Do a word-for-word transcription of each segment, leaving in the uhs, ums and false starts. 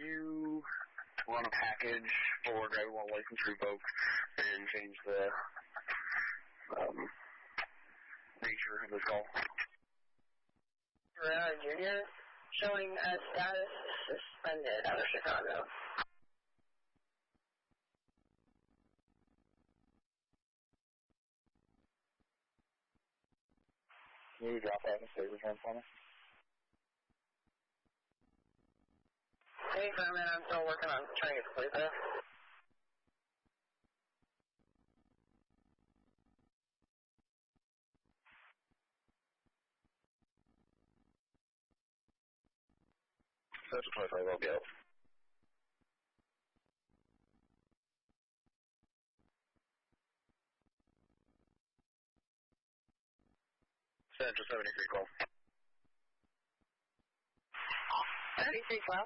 you run a package for driver while license revoked and change the um, nature of this call? Ferrera Junior showing a status suspended out of Chicago. Can you drop that and say return for me? Hey, Furman, I'm still working on trying to get the plate there. That's a twenty-five, I'll be out. Central seventy-three, call. seventy-three, twelve.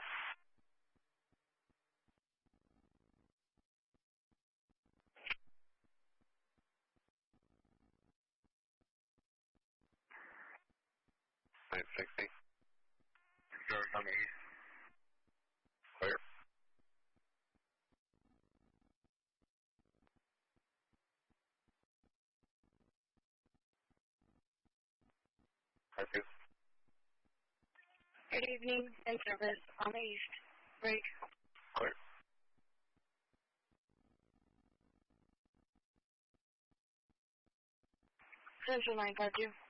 nine sixty. George on the east. Clear. Thank you. Good evening, and service on the east. Break. Clear. Central nine five two.